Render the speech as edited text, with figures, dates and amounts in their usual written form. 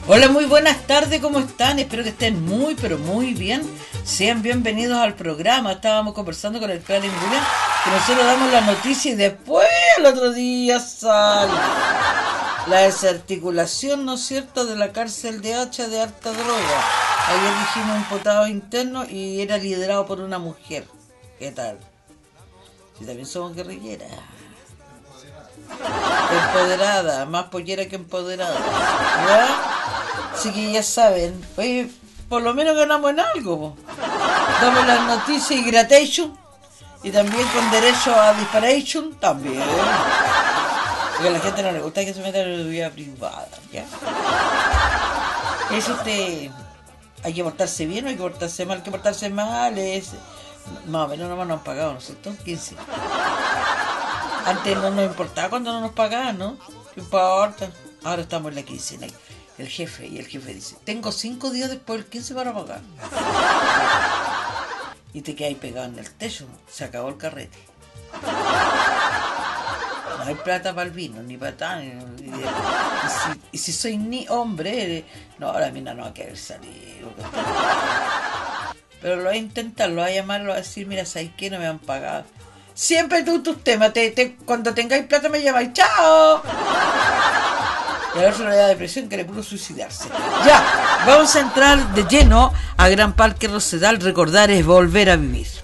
Hola, muy buenas tardes, ¿cómo están? Espero que estén muy, pero muy bien. Sean bienvenidos al programa. Estábamos conversando con el Plan Ingulia, que nosotros damos la noticia y después el otro día sale la desarticulación, ¿no es cierto?, de la cárcel de Hacha de harta droga. Ayer dijimos imputado interno y era liderado por una mujer. ¿Qué tal? Si también somos guerrilleras. Empoderada, más pollera que empoderada, ¿ya? Así que ya saben, pues, por lo menos ganamos en algo, po. Damos las noticias y gratation, y también con derecho a disparation, también. Porque a la gente no le gusta que se meta en la vida privada, ¿ya? Eso hay que portarse bien o hay que portarse mal. Que portarse mal es... Más o menos no nos han pagado, ¿no es cierto? 15. Antes no nos importaba cuando no nos pagaban, ¿no? ¿Qué importa? Ahora estamos en la quincena. El jefe dice, tengo 5 días después del 15 para pagar. Y te quedas pegado en el techo. Se acabó el carrete. No hay plata para el vino, ni para tan. Y si soy ni hombre, no, la mina no va a querer salir. Pero lo va a intentar, lo va a llamar, lo va a decir, mira, ¿sabes qué? No me han pagado. Siempre tú tus temas, cuando tengáis plata me llamáis, ¡chao! Y a ver si no le da depresión, quiere puro suicidarse. Ya, vamos a entrar de lleno a Gran Parque Rosedal. Recordar es volver a vivir.